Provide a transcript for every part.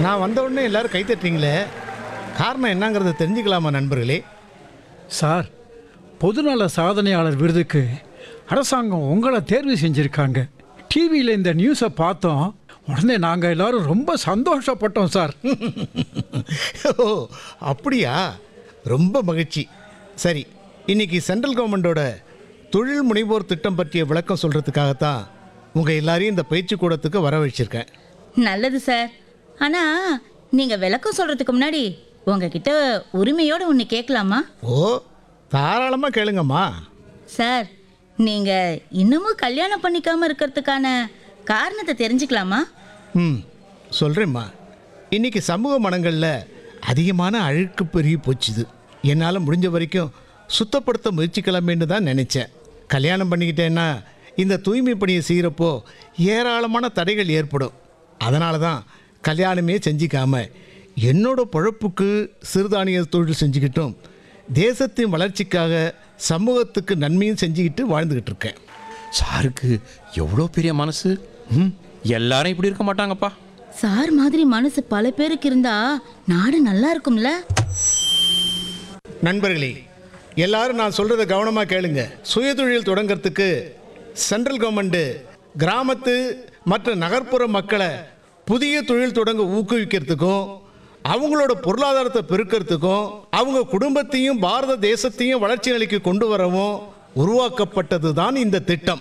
நான் வந்த உடனே எல்லாரும் கை தட்டுறீங்களே, காரணம் என்னங்கிறத தெரிஞ்சுக்கலாமா நண்பர்களே? சார், பொதுநல சாதனையாளர் விருதுக்கு அரசாங்கம் உங்களை தேர்வு செஞ்சுருக்காங்க. டிவியில் இந்த நியூஸை பார்த்தோம். உடனே நாங்கள் எல்லாரும் ரொம்ப சந்தோஷப்பட்டோம் சார். ஓ அப்படியா, ரொம்ப மகிழ்ச்சி. சரி, இன்னைக்கு சென்ட்ரல் கவர்மெண்டோட தொழில் முனைவோர் திட்டம் பற்றிய விளக்கம் சொல்கிறதுக்காகத்தான் உங்கள் எல்லாரையும் இந்த பயிற்சி கூடத்துக்கு வர வச்சிருக்கேன். நல்லது சார். ஆனால் நீங்கள் விளக்கம் சொல்கிறதுக்கு முன்னாடி உங்ககிட்ட உரிமையோடு ஒன்று கேட்கலாமா? ஓ, தாராளமாக கேளுங்கம்மா. சார், நீங்கள் இன்னமும் கல்யாணம் பண்ணிக்காமல் இருக்கிறதுக்கான காரணத்தை தெரிஞ்சுக்கலாமா? சொல்கிறேம்மா. இன்றைக்கி சமூக மனங்களில் அதிகமான அழுக்கு பெருகி போச்சுது. என்னால் முடிஞ்ச வரைக்கும் சுத்தப்படுத்த முயற்சிக்கலாமேன்னு தான் நினச்சேன். கல்யாணம் பண்ணிக்கிட்டேன்னா இந்த தூய்மை பணியை செய்கிறப்போ ஏராளமான தடைகள் ஏற்படும். அதனால தான் கல்யாணமே செஞ்சிக்காமல் என்னோட பொழப்புக்கு சிறுதானிய தொழில் செஞ்சுக்கிட்டும் தேசத்தின் வளர்ச்சிக்காக சமூகத்துக்கு நன்மையும் செஞ்சுக்கிட்டு வாழ்ந்துக்கிட்டு இருக்கேன். சாருக்கு எவ்வளோ பெரிய மனசு. எல்லாரும் இப்படி இருக்க மாட்டாங்கப்பா. சார் மாதிரி மனசு பல பேருக்கு இருந்தா நாடு நல்லா இருக்கும்ல. நண்பர்களே, எல்லாரும் நான் சொல்கிறத கவனமாக கேளுங்க. சுயதொழில் தொடங்கிறதுக்கு சென்ட்ரல் கவர்மெண்ட்டு கிராமத்து மற்ற நகர்ப்புற மக்களை புதிய தொழில் தொடங்க ஊக்குவிக்கிறதுக்கும் அவங்களோட பொருளாதாரத்தை பெருக்கிறதுக்கும் அவங்க குடும்பத்தையும் பாரத தேசத்தையும் வளர்ச்சி நிலைக்கு கொண்டு வரவும் உருவாக்கப்பட்டது தான் இந்த திட்டம்.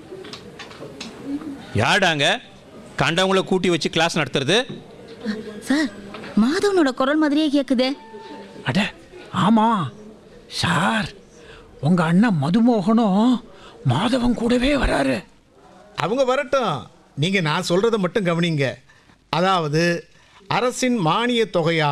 யாடாங்க கண்டவங்கள கூட்டி வச்சு கிளாஸ் நடத்துறது? சார், மாதவனோட குரல் மாதிரியே கேட்குதே. அட ஆமாம் சார், உங்கள் அண்ணன் மதுமோகனும் மாதவன் கூடவே வராரு. அவங்க வரட்டும், நீங்கள் நான் சொல்கிறத மட்டும் கவனிங்க. அதாவது அரசின் மானிய தொகையாக